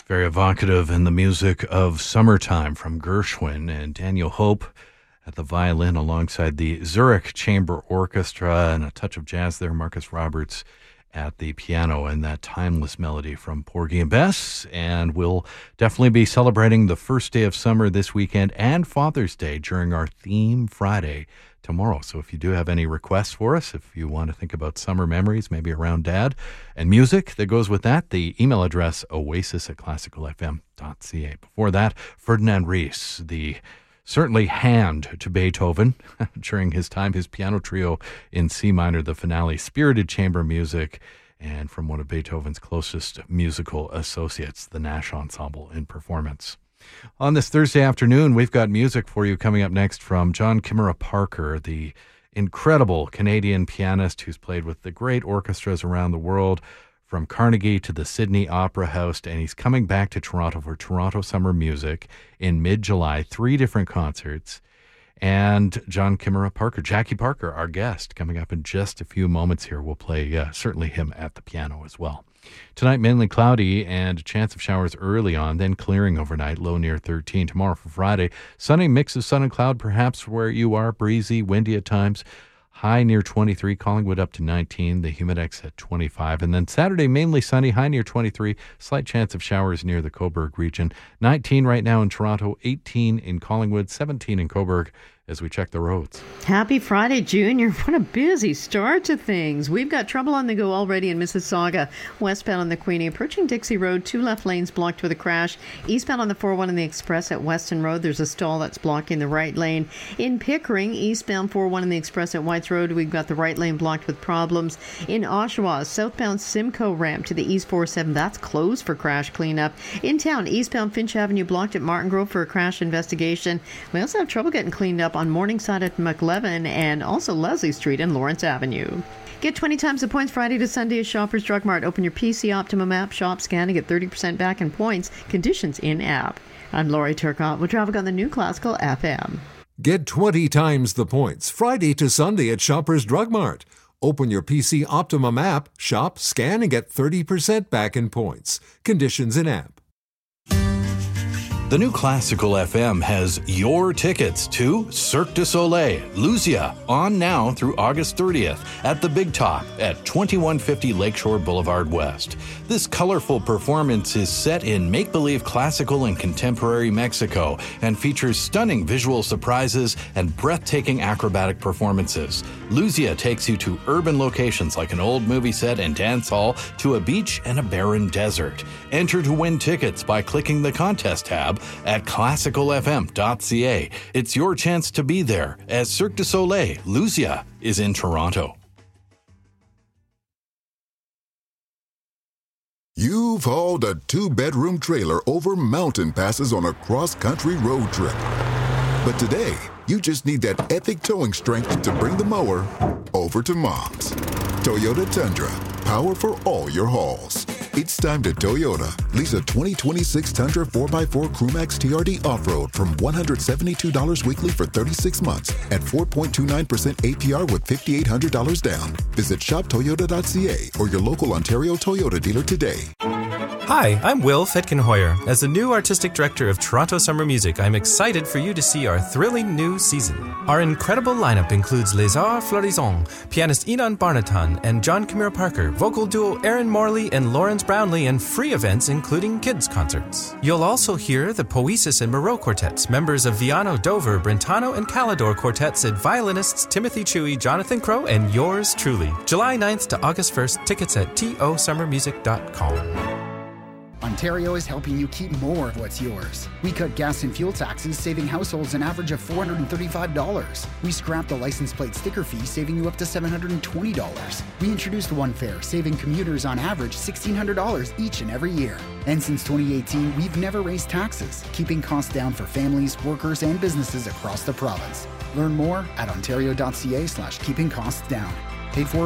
Very evocative in the music of Summertime from Gershwin, and Daniel Hope at the violin alongside the Zurich Chamber Orchestra, and a touch of jazz there, Marcus Roberts at the piano, and that timeless melody from Porgy and Bess. And we'll definitely be celebrating the first day of summer this weekend and Father's Day during our Theme Friday tomorrow. So if you do have any requests for us, if you want to think about summer memories, maybe around Dad, and music that goes with that, the email address oasis@classicalfm.ca. Before that, Ferdinand Ries, the certainly hand to Beethoven during his time, his piano trio in C minor, the finale, spirited chamber music, and from one of Beethoven's closest musical associates, the Nash Ensemble in performance. On this Thursday afternoon, we've got music for you coming up next from John Kimera Parker, the incredible Canadian pianist who's played with the great orchestras around the world, from Carnegie to the Sydney Opera House, and he's coming back to Toronto for Toronto Summer Music in mid-July, 3 different concerts. And John Kimera Parker, Jackie Parker, our guest, coming up in just a few moments here. We'll play certainly him at the piano as well. Tonight, mainly cloudy and a chance of showers early on, then clearing overnight, low near 13. Tomorrow for Friday, sunny, mix of sun and cloud, perhaps where you are, breezy, windy at times. High near 23, Collingwood up to 19, the Humidex at 25. And then Saturday, mainly sunny, high near 23, slight chance of showers near the Cobourg region. 19 right now in Toronto, 18 in Collingwood, 17 in Cobourg, as we check the roads. Happy Friday, Junior. What a busy start to things. We've got trouble on the go already in Mississauga. Westbound on the Queenie, approaching Dixie Road, 2 left lanes blocked with a crash. Eastbound on the 401 and the Express at Weston Road, there's a stall that's blocking the right lane. In Pickering, eastbound 401 and the Express at Whites Road, we've got the right lane blocked with problems. In Oshawa, southbound Simcoe ramp to the East 407, that's closed for crash cleanup. In town, eastbound Finch Avenue blocked at Martin Grove for a crash investigation. We also have trouble getting cleaned up on Morningside at McLevin and also Leslie Street and Lawrence Avenue. Get 20 times the points Friday to Sunday at Shoppers Drug Mart. Open your PC Optimum app, shop, scan, and get 30% back in points. Conditions in app. I'm Lori Turcotte with traffic on the new Classical FM. Get 20 times the points Friday to Sunday at Shoppers Drug Mart. Open your PC Optimum app, shop, scan, and get 30% back in points. Conditions in app. The new Classical FM has your tickets to Cirque du Soleil, Lucia, on now through August 30th at the Big Top at 2150 Lakeshore Boulevard West. This colorful performance is set in make-believe classical and contemporary Mexico and features stunning visual surprises and breathtaking acrobatic performances. Lucia takes you to urban locations like an old movie set and dance hall to a beach and a barren desert. Enter to win tickets by clicking the contest tab at classicalfm.ca. It's your chance to be there as Cirque du Soleil, Lucia, is in Toronto. You've hauled a 2-bedroom trailer over mountain passes on a cross-country road trip. But today, you just need that epic towing strength to bring the mower over to Mom's. Toyota Tundra, power for all your hauls. It's time to Toyota. Lease a 2026 Tundra 4x4 Crewmax TRD Off-Road from $172 weekly for 36 months at 4.29% APR with $5,800 down. Visit shoptoyota.ca or your local Ontario Toyota dealer today. Hi, I'm Will Fetkenhoyer. As the new artistic director of Toronto Summer Music, I'm excited for you to see our thrilling new season. Our incredible lineup includes Les Arts Florisants, pianist Enon Barnaton and John Kimera Parker, vocal duo Aaron Morley and Lawrence Brownlee, and free events including kids' concerts. You'll also hear the Poesis and Moreau quartets, members of Viano, Dover, Brentano, and Calidor quartets, and violinists Timothy Chewy, Jonathan Crow, and yours truly. July 9th to August 1st, tickets at tosummermusic.com. Ontario is helping you keep more of what's yours. We cut gas and fuel taxes, saving households an average of $435. We scrapped the license plate sticker fee, saving you up to $720. We introduced One Fare, saving commuters on average $1,600 each and every year. And since 2018, we've never raised taxes, keeping costs down for families, workers, and businesses across the province. Learn more at ontario.ca/keepingcostsdown. Paid for